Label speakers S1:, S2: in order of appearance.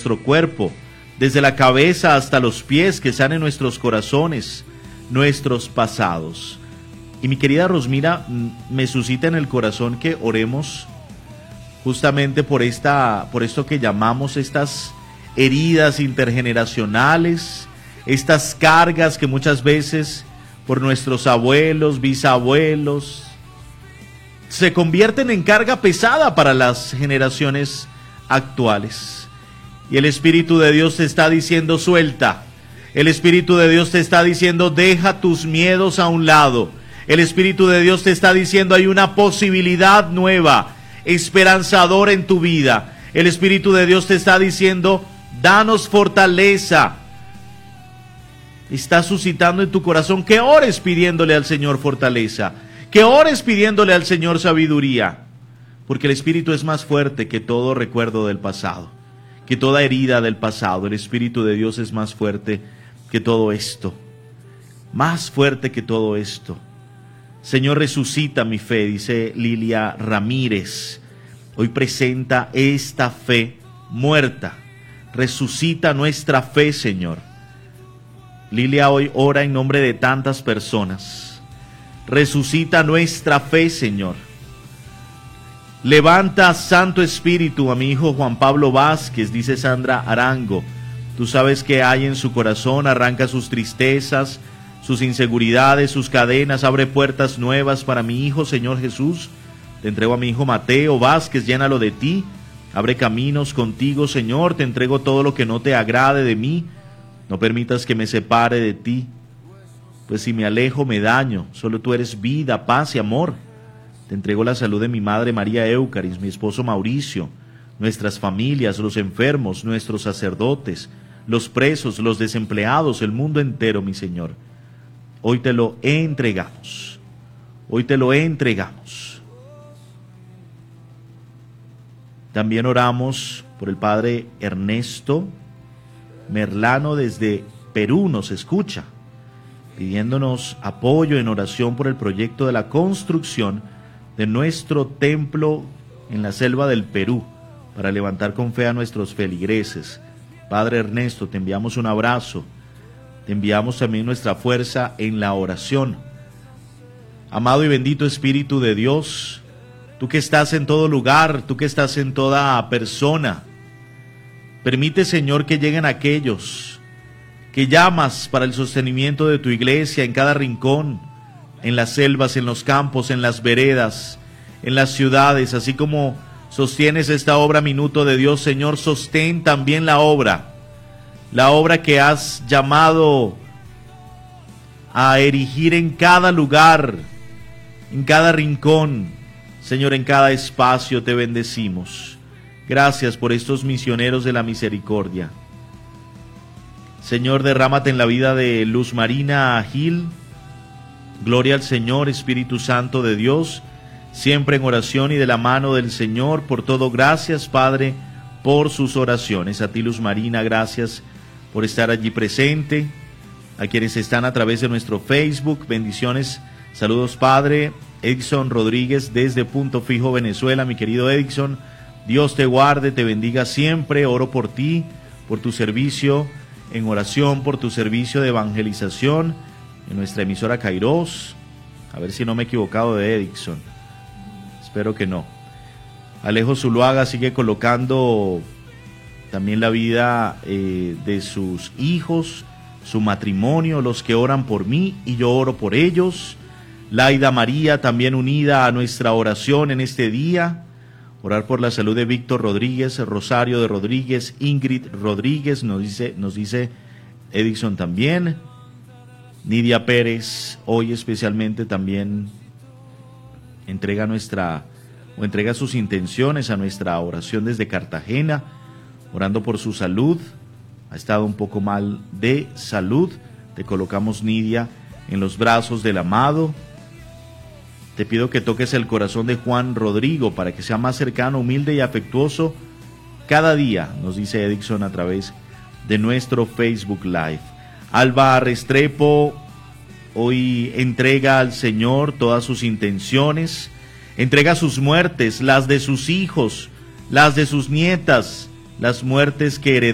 S1: nuestro cuerpo, desde la cabeza hasta los pies, que sane nuestros corazones, nuestros pasados. Y mi querida Rosmira, me suscita en el corazón que oremos justamente por esto que llamamos estas heridas intergeneracionales, estas cargas que muchas veces por nuestros abuelos, bisabuelos, se convierten en carga pesada para las generaciones actuales. Y el Espíritu de Dios te está diciendo: suelta. El Espíritu de Dios te está diciendo: deja tus miedos a un lado. El Espíritu de Dios te está diciendo: hay una posibilidad nueva, esperanzadora en tu vida. El Espíritu de Dios te está diciendo: danos fortaleza. Está suscitando en tu corazón que ores pidiéndole al Señor fortaleza, que ores pidiéndole al Señor sabiduría, porque el Espíritu es más fuerte que todo recuerdo del pasado, que toda herida del pasado. El Espíritu de Dios es más fuerte que todo esto, más fuerte que todo esto. Señor, resucita mi fe, dice Lilia Ramírez. Hoy presenta esta fe muerta. Resucita nuestra fe, Señor. Lilia hoy ora en nombre de tantas personas. Resucita nuestra fe, Señor. Levanta, Santo Espíritu, a mi hijo Juan Pablo Vázquez, dice Sandra Arango. Tú sabes qué hay en su corazón, arranca sus tristezas, sus inseguridades, sus cadenas, abre puertas nuevas para mi hijo, Señor Jesús. Te entrego a mi hijo Mateo Vázquez, llénalo de ti, abre caminos contigo, Señor. Te entrego todo lo que no te agrade de mí, no permitas que me separe de ti, pues si me alejo me daño. Solo tú eres vida, paz y amor. Te entrego la salud de mi madre María Eucaris, mi esposo Mauricio, nuestras familias, los enfermos, nuestros sacerdotes, los presos, los desempleados, el mundo entero, mi Señor. Hoy te lo entregamos. Hoy te lo entregamos. También oramos por el Padre Ernesto Merlano desde Perú, nos escucha, pidiéndonos apoyo en oración por el proyecto de la construcción de nuestro templo en la selva del Perú, para levantar con fe a nuestros feligreses. Padre Ernesto, te enviamos un abrazo, te enviamos también nuestra fuerza en la oración. Amado y bendito Espíritu de Dios, tú que estás en todo lugar, tú que estás en toda persona, permite, Señor, que lleguen aquellos que llamas para el sostenimiento de tu iglesia en cada rincón, en las selvas, en los campos, en las veredas, en las ciudades. Así como sostienes esta obra Minuto de Dios, Señor, sostén también la obra que has llamado a erigir en cada lugar, en cada rincón. Señor, en cada espacio te bendecimos. Gracias por estos misioneros de la misericordia. Señor, derrámate en la vida de Luz Marina Gil. Gloria al Señor, Espíritu Santo de Dios, siempre en oración y de la mano del Señor. Por todo, gracias, Padre, por sus oraciones. A ti, Luz Marina, gracias por estar allí presente. A quienes están a través de nuestro Facebook, bendiciones. Saludos, Padre. Edson Rodríguez desde Punto Fijo, Venezuela. Mi querido Edson, Dios te guarde, te bendiga siempre. Oro por ti, por tu servicio en oración, por tu servicio de evangelización en nuestra emisora Kairos. A ver si no me he equivocado de Edison. Espero que no. Alejo Zuluaga sigue colocando también la vida de sus hijos, su matrimonio, los que oran por mí y yo oro por ellos. Laida María también unida a nuestra oración en este día. Orar por la salud de Víctor Rodríguez, Rosario de Rodríguez, Ingrid Rodríguez, nos dice Edison también. Nidia Pérez, hoy especialmente también entrega sus intenciones a nuestra oración desde Cartagena, orando por su salud. Ha estado un poco mal de salud. Te colocamos, Nidia, en los brazos del amado. Te pido que toques el corazón de Juan Rodrigo para que sea más cercano, humilde y afectuoso cada día, nos dice Edison a través de nuestro Facebook Live. Alba Restrepo hoy entrega al Señor todas sus intenciones, entrega sus muertes, las de sus hijos, las de sus nietas, las muertes que heredó